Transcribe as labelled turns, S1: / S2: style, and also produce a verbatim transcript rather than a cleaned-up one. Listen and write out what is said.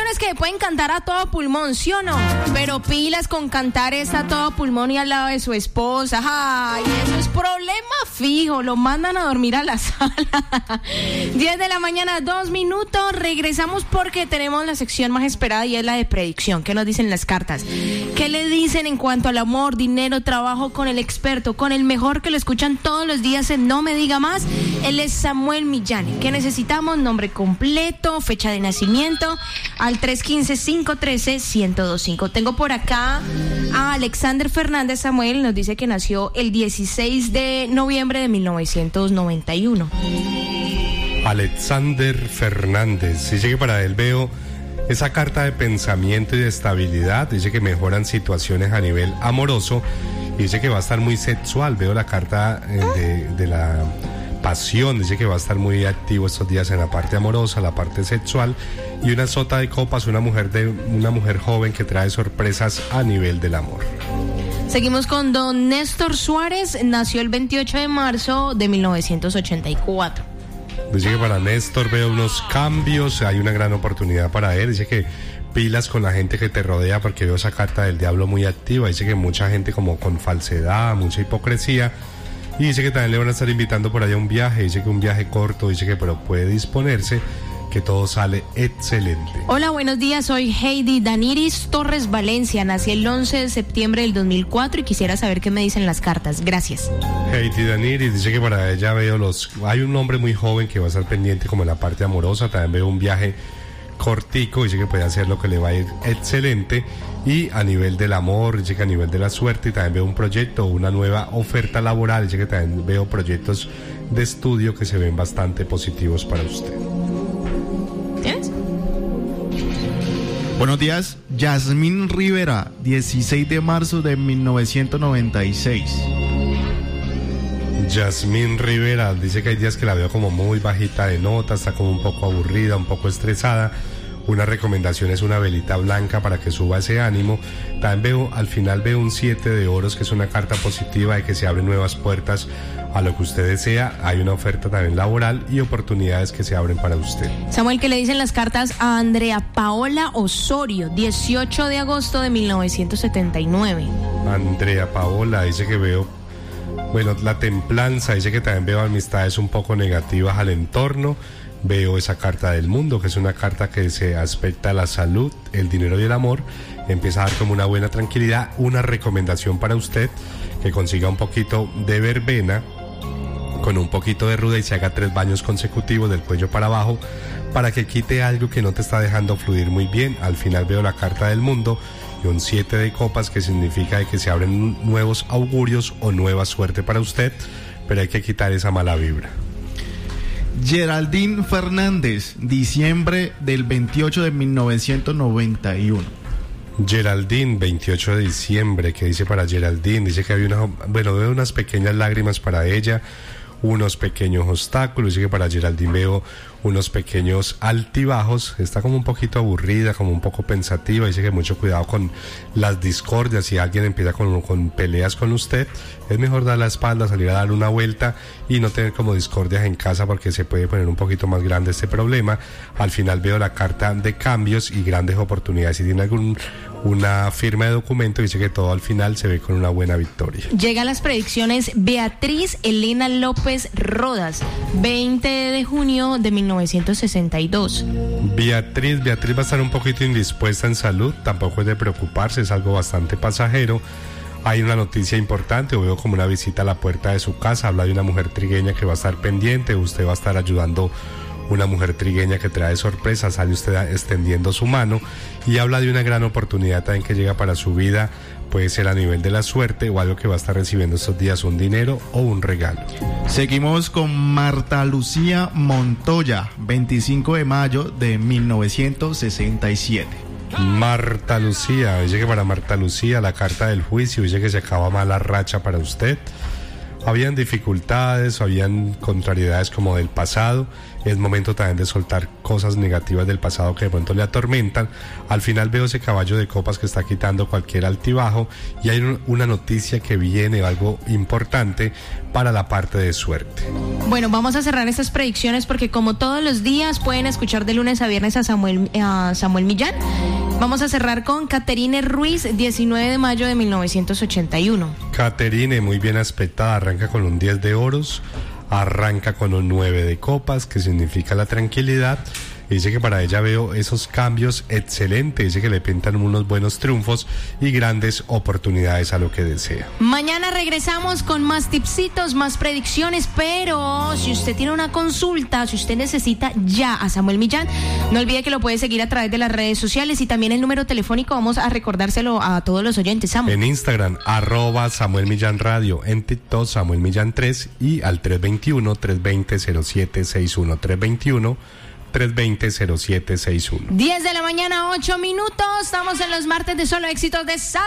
S1: canciones que pueden cantar a todo pulmón, ¿sí o no? Pero pilas con cantar esta a todo pulmón y al lado de su esposa. Ay, eso es problema fijo, lo mandan a dormir a la sala. diez de la mañana, dos minutos. Regresamos porque tenemos la sección más esperada y es la de predicción. ¿Qué nos dicen las cartas? ¿Qué le dicen en cuanto al amor, dinero, trabajo con el experto, con el mejor que lo escuchan todos los días en No Me Diga Más? Él es Samuel Millán. ¿Qué necesitamos? Nombre completo, fecha de nacimiento, al tres uno cinco, cinco uno tres, uno cero dos cinco. Tengo por acá a Alexander Fernández. Samuel nos dice que nació el dieciséis de noviembre de mil novecientos noventa y uno.
S2: Alexander Fernández, dice que para él veo esa carta de pensamiento y de estabilidad, dice que mejoran situaciones a nivel amoroso, y dice que va a estar muy sexual. Veo la carta eh, de, de la pasión, dice que va a estar muy activo estos días en la parte amorosa, la parte sexual, y una sota de copas, una mujer de una mujer joven que trae sorpresas a nivel del amor.
S1: Seguimos con don Néstor Suárez, nació el veintiocho de marzo de mil novecientos ochenta y cuatro.
S2: Dice que para Néstor veo unos cambios, hay una gran oportunidad para él. Dice que pilas con la gente que te rodea, porque veo esa carta del diablo muy activa. Dice que mucha gente como con falsedad, mucha hipocresía. Y dice que también le van a estar invitando por allá a un viaje. Dice que un viaje corto, dice que pero puede disponerse, que todo sale excelente.
S1: Hola, buenos días, soy Heidi Daniris Torres Valencia, nací el once de septiembre del dos mil cuatro y quisiera saber qué me dicen las cartas. Gracias.
S2: Heidi Daniris dice que para ella veo los... Hay un hombre muy joven que va a estar pendiente como en la parte amorosa. También veo un viaje cortico, dice que puede hacer lo que le va a ir excelente. Y a nivel del amor, dice que a nivel de la suerte, y también veo un proyecto, una nueva oferta laboral. Dice que también veo proyectos de estudio que se ven bastante positivos para usted.
S1: ¿Tienes?
S3: Buenos días, Yasmín Rivera, dieciséis de marzo de mil novecientos noventa y seis.
S2: Yasmín Rivera dice que hay días que la veo como muy bajita de nota, está como un poco aburrida, un poco estresada. Una recomendación es una velita blanca para que suba ese ánimo. También veo, al final veo un siete de oros, que es una carta positiva de que se abren nuevas puertas a lo que usted desea. Hay una oferta también laboral y oportunidades que se abren para usted.
S1: Samuel, ¿qué le dicen las cartas a Andrea Paola Osorio, dieciocho de agosto de mil novecientos setenta y nueve?
S2: Andrea Paola dice que veo, bueno, la templanza. Dice que también veo amistades un poco negativas al entorno. Veo esa carta del mundo, que es una carta que se aspecta a la salud, el dinero y el amor. Empieza a dar como una buena tranquilidad. Una recomendación para usted, que consiga un poquito de verbena con un poquito de ruda y se haga tres baños consecutivos del cuello para abajo, para que quite algo que no te está dejando fluir muy bien. Al final veo la carta del mundo y un siete de copas, que significa que se abren nuevos augurios o nueva suerte para usted, pero hay que quitar esa mala vibra.
S3: Geraldine Fernández, diciembre del veintiocho de mil novecientos noventa y uno.
S2: Geraldine, veintiocho de diciembre, ¿qué dice para Geraldine? Dice que había una, bueno, veo unas pequeñas lágrimas para ella, unos pequeños obstáculos. Dice que para Geraldine veo unos pequeños altibajos. Está como un poquito aburrida, como un poco pensativa. Dice que mucho cuidado con las discordias. Si alguien empieza con, con peleas con usted, es mejor dar la espalda, salir a dar una vuelta y no tener como discordias en casa, porque se puede poner un poquito más grande este problema. Al final veo la carta de cambios y grandes oportunidades. Si tiene algún una firma de documento, dice que todo al final se ve con una buena victoria.
S1: Llegan las predicciones. Beatriz Elena López Rodas, veinte de junio de mil novecientos sesenta y dos.
S2: Beatriz, Beatriz va a estar un poquito indispuesta en salud, tampoco es de preocuparse, es algo bastante pasajero. Hay una noticia importante, o veo como una visita a la puerta de su casa. Habla de una mujer trigueña que va a estar pendiente, usted va a estar ayudando una mujer trigueña que trae sorpresas, sale usted extendiendo su mano, y habla de una gran oportunidad también que llega para su vida. Puede ser a nivel de la suerte o algo que va a estar recibiendo estos días, un dinero o un regalo.
S3: Seguimos con Marta Lucía Montoya, veinticinco de mayo de mil novecientos sesenta y siete.
S2: Marta Lucía, dice que para Marta Lucía la carta del juicio, dice que se acaba mala racha para usted. habían dificultades, habían contrariedades como del pasado. Es momento también de soltar cosas negativas del pasado que de pronto le atormentan. Al final veo ese caballo de copas que está quitando cualquier altibajo y hay un, una noticia que viene, algo importante para la parte de suerte.
S1: Bueno, vamos a cerrar estas predicciones porque como todos los días pueden escuchar de lunes a viernes a Samuel, a Samuel Millán. Vamos a cerrar con Caterine Ruiz, diecinueve de mayo de mil novecientos ochenta y uno.
S2: Caterine, muy bien aspectada, arranca con un diez de oros, arranca con un nueve de copas, que significa la tranquilidad. Dice que para ella veo esos cambios excelentes, dice que le pintan unos buenos triunfos y grandes oportunidades a lo que desea.
S1: Mañana regresamos con más tipsitos, más predicciones, pero si usted tiene una consulta, si usted necesita ya a Samuel Millán, no olvide que lo puede seguir a través de las redes sociales y también el número telefónico, vamos a recordárselo a todos los oyentes, Samuel.
S2: En Instagram, arroba Samuel Millán Radio, en TikTok, Samuel Millán tres y al tres dos uno, tres dos cero, cero siete seis uno, tres dos uno, tres dos cero, cero siete seis uno.
S1: diez de la mañana, ocho minutos. Estamos en los martes de Solo Éxitos de Salsa.